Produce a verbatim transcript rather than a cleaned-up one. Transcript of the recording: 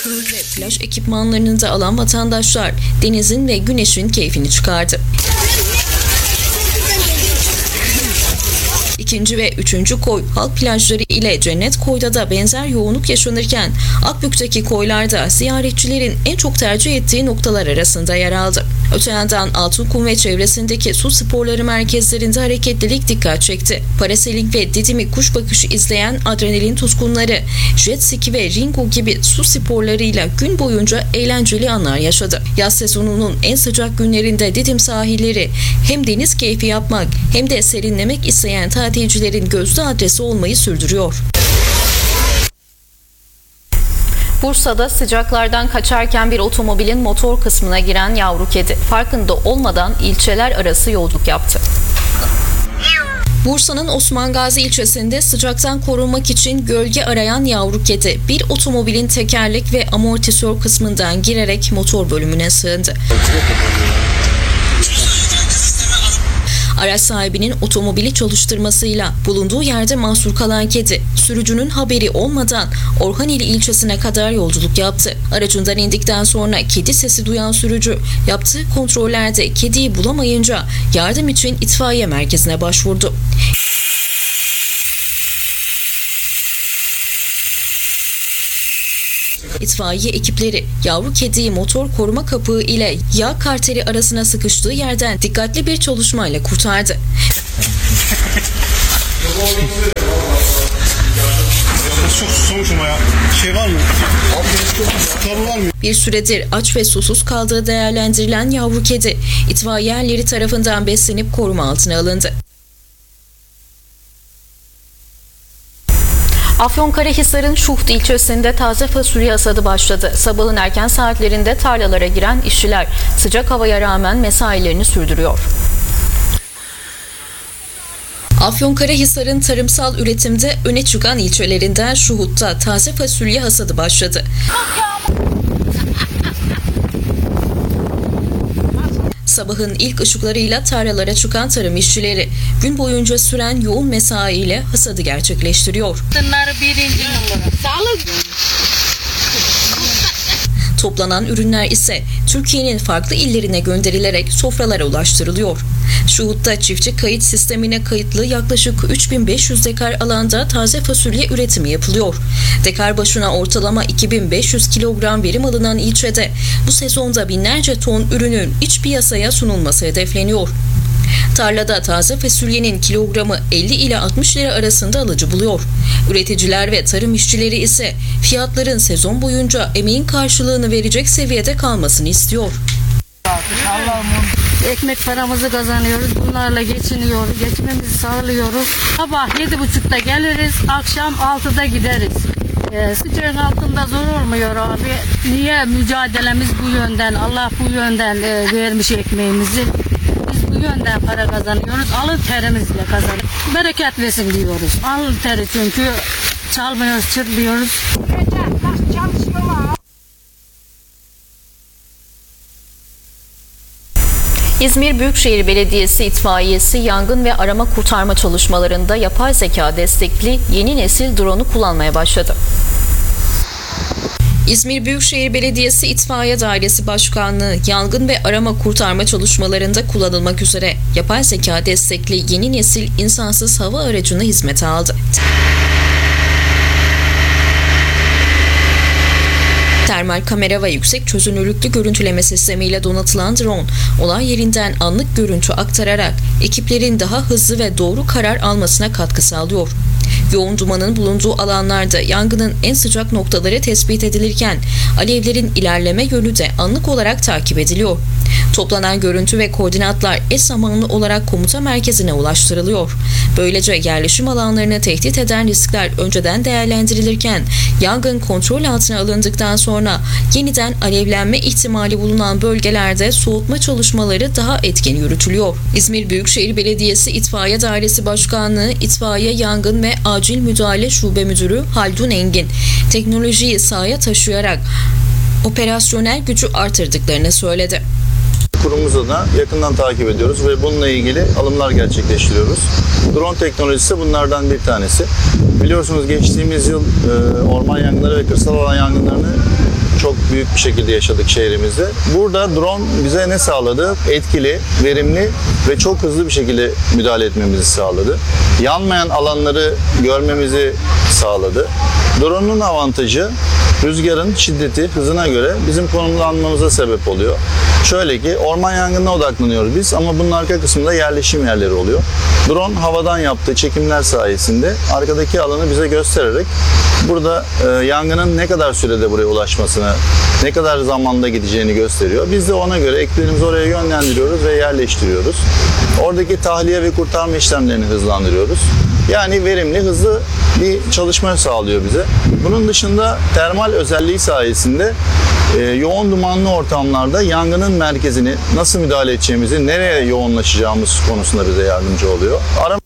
Çöl ve plaj ekipmanlarını da alan vatandaşlar denizin ve güneşin keyfini çıkardı. İkinci ve üçüncü koy halk plajları ile Cennet Koy'da da benzer yoğunluk yaşanırken Akbük'teki koylarda ziyaretçilerin en çok tercih ettiği noktalar arasında yer aldı. Öte yandan Altınkum ve çevresindeki su sporları merkezlerinde hareketlilik dikkat çekti. Parasailing ve Didimi kuş bakışı izleyen adrenalin tutkunları jet ski ve ringo gibi su sporlarıyla gün boyunca eğlenceli anlar yaşadı. Yaz sezonunun en sıcak günlerinde Didim sahilleri hem deniz keyfi yapmak hem de serinlemek isteyen tatilcilerin gözde adresi olmayı sürdürüyor. Bursa'da sıcaklardan kaçarken bir otomobilin motor kısmına giren yavru kedi farkında olmadan ilçeler arası yolculuk yaptı. Bursa'nın Osman Gazi ilçesinde sıcaktan korunmak için gölge arayan yavru kedi bir otomobilin tekerlek ve amortisör kısmından girerek motor bölümüne sığındı. Araç sahibinin otomobili çalıştırmasıyla bulunduğu yerde mahsur kalan kedi, sürücünün haberi olmadan Orhaneli ilçesine kadar yolculuk yaptı. Aracından indikten sonra kedi sesi duyan sürücü yaptığı kontrollerde kediyi bulamayınca yardım için itfaiye merkezine başvurdu. İtfaiye ekipleri yavru kediyi motor koruma kapığı ile yağ karteri arasına sıkıştığı yerden dikkatli bir çalışmayla kurtardı. Çok susamış ama ya. Şey var mı? Tabu var mı? Bir süredir aç ve susuz kaldığı değerlendirilen yavru kedi itfaiyeleri tarafından beslenip koruma altına alındı. Afyonkarahisar'ın Şuht ilçesinde taze fasulye hasadı başladı. Sabahın erken saatlerinde tarlalara giren işçiler sıcak havaya rağmen mesailerini sürdürüyor. Afyonkarahisar'ın tarımsal üretimde öne çıkan ilçelerinden Şuhut'ta taze fasulye hasadı başladı. Sabahın ilk ışıklarıyla tarlalara çıkan tarım işçileri gün boyunca süren yoğun mesai ile hasadı gerçekleştiriyor. Toplanan ürünler ise Türkiye'nin farklı illerine gönderilerek sofralara ulaştırılıyor. Şuhut'ta çiftçi kayıt sistemine kayıtlı yaklaşık üç bin beş yüz dekar alanda taze fasulye üretimi yapılıyor. Dekar başına ortalama iki bin beş yüz kilogram verim alınan ilçede bu sezonda binlerce ton ürünün iç piyasaya sunulması hedefleniyor. Tarlada taze fasulyenin kilogramı elli ile altmış lira arasında alıcı buluyor. Üreticiler ve tarım işçileri ise fiyatların sezon boyunca emeğin karşılığını verecek seviyede kalmasını istiyor. Ekmek paramızı kazanıyoruz. Bunlarla geçiniyoruz. Geçimimizi sağlıyoruz. Sabah yedi buçukta geliriz. Akşam altıda gideriz. Ee, sıcağın altında zor olmuyor abi. Niye mücadelemiz bu yönden? Allah bu yönden e, vermiş ekmeğimizi. Biz bu yönden para kazanıyoruz. Alın terimizle kazanıyoruz. Bereket versin diyoruz. Alın teri çünkü çalmıyoruz, çırpmıyoruz. İzmir Büyükşehir Belediyesi İtfaiyesi yangın ve arama kurtarma çalışmalarında yapay zeka destekli yeni nesil drone'u kullanmaya başladı. İzmir Büyükşehir Belediyesi İtfaiye Dairesi Başkanlığı yangın ve arama kurtarma çalışmalarında kullanılmak üzere yapay zeka destekli yeni nesil insansız hava aracını hizmete aldı. Termal kamera ve yüksek çözünürlüklü görüntüleme sistemiyle donatılan drone, olay yerinden anlık görüntü aktararak ekiplerin daha hızlı ve doğru karar almasına katkı sağlıyor. Yoğun dumanın bulunduğu alanlarda yangının en sıcak noktaları tespit edilirken alevlerin ilerleme yönü de anlık olarak takip ediliyor. Toplanan görüntü ve koordinatlar eş zamanlı olarak komuta merkezine ulaştırılıyor. Böylece yerleşim alanlarını tehdit eden riskler önceden değerlendirilirken yangın kontrol altına alındıktan sonra yeniden alevlenme ihtimali bulunan bölgelerde soğutma çalışmaları daha etkin yürütülüyor. İzmir Büyükşehir Belediyesi İtfaiye Dairesi Başkanlığı İtfaiye Yangın ve Acil Müdahale Şube Müdürü Haldun Engin, teknolojiyi sahaya taşıyarak operasyonel gücü artırdıklarını söyledi. Kurumumuzu da yakından takip ediyoruz ve bununla ilgili alımlar gerçekleştiriyoruz. Drone teknolojisi bunlardan bir tanesi. Biliyorsunuz geçtiğimiz yıl e, orman yangınları ve kırsal alan yangınlarını büyük bir şekilde yaşadık şehrimizde. Burada drone bize ne sağladı? Etkili, verimli ve çok hızlı bir şekilde müdahale etmemizi sağladı. Yanmayan alanları görmemizi sağladı. Drone'un avantajı rüzgarın şiddeti, hızına göre bizim konumlanmamıza sebep oluyor. Şöyle ki orman yangınına odaklanıyoruz biz ama bunun arka kısmında yerleşim yerleri oluyor. Drone havadan yaptığı çekimler sayesinde arkadaki alanı bize göstererek burada e, yangının ne kadar sürede buraya ulaşmasını, ne kadar zamanda gideceğini gösteriyor. Biz de ona göre ekiplerimizi oraya yönlendiriyoruz ve yerleştiriyoruz. Oradaki tahliye ve kurtarma işlemlerini hızlandırıyoruz. Yani verimli, hızlı bir çalışma sağlıyor bize. Bunun dışında termal özelliği sayesinde e, yoğun dumanlı ortamlarda yangının merkezini nasıl müdahale edeceğimizi, nereye yoğunlaşacağımız konusunda bize yardımcı oluyor. Arama